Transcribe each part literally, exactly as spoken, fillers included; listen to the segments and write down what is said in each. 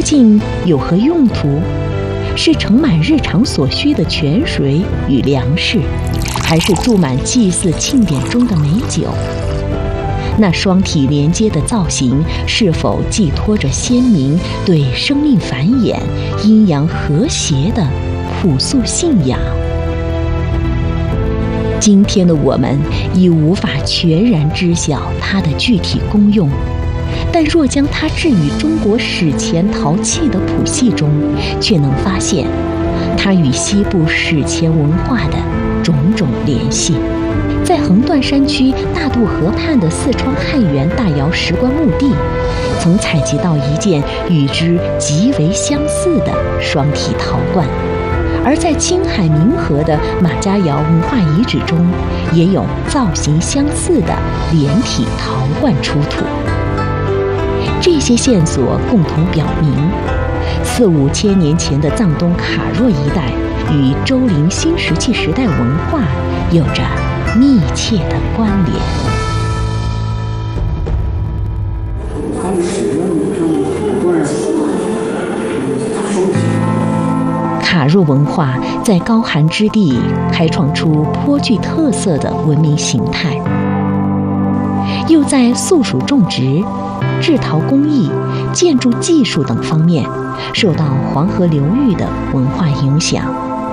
竟有何用途？是盛满日常所需的泉水与粮食，还是注满祭祀庆典中的美酒？那双体连接的造型，是否寄托着先民对生命繁衍、阴阳和谐的朴素信仰？今天的我们已无法全然知晓它的具体功用，但若将它置于中国史前陶器的谱系中，却能发现它与西部史前文化的种种联系。在横断山区大渡河畔的四川汉源大窑石棺墓地，曾采集到一件与之极为相似的双体陶罐。而在青海冥河的马家窑文化遗址中，也有造型相似的连体陶罐出土。这些线索共同表明，四五千年前的藏东卡若一带与周陵新石器时代文化有着密切的关联。卡若文化在高寒之地开创出颇具特色的文明形态，又在素薯种植、制陶工艺、建筑技术等方面受到黄河流域的文化影响。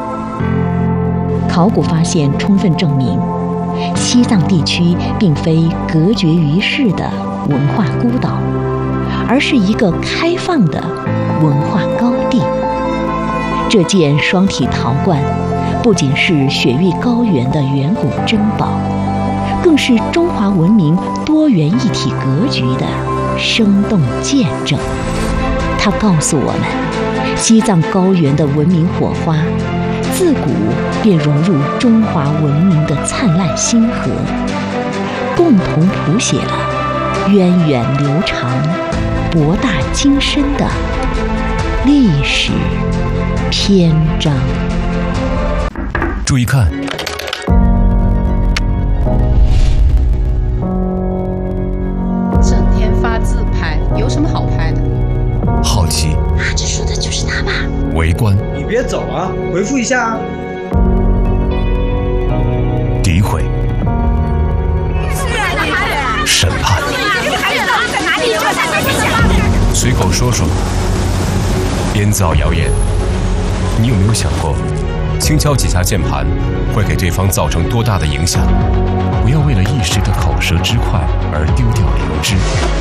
考古发现充分证明，西藏地区并非隔绝于世的文化孤岛，而是一个开放的文化高地。这件双体陶罐不仅是雪域高原的远古珍宝，更是中华文明多元一体格局的生动见证。它告诉我们，西藏高原的文明火花自古便融入中华文明的灿烂星河，共同谱写了源远流长、博大精深的历史篇章。 注意看， 整天发自拍，有什么好拍的？ 好奇啊，这说的就是他吧？ 围观， 你别走啊，回复一下啊。 诋毁，审判，随口说说，编造谣言。你有没有想过，轻敲几下键盘会给对方造成多大的影响？不要为了一时的口舌之快而丢掉良知。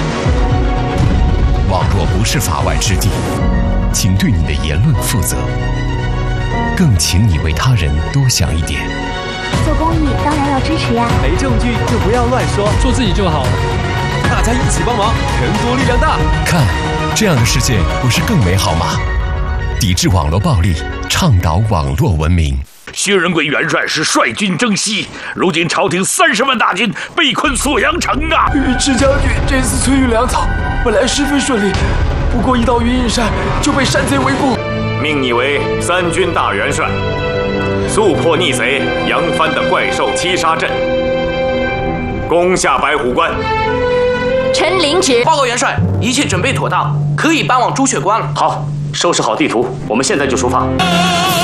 网络不是法外之地，请对你的言论负责，更请你为他人多想一点。 做公益当然要支持呀， 没证据就不要乱说， 做自己就好了。 大家一起帮忙，人多力量大。 看，这样的世界不是更美好吗？抵制网络暴力，倡导网络文明。 薛仁贵元帅是率军征西，如今朝廷三十万大军被困锁阳城啊！ 赤将军这次催运粮草，本来十分顺利，不过一到云隐山就被山贼围捕。 命你为三军大元帅，速破逆贼杨帆的怪兽七杀阵，攻下白虎关。 臣领旨。 报告元帅，一切准备妥当，可以搬往朱雀关了。 好，收拾好地图，我们现在就出发。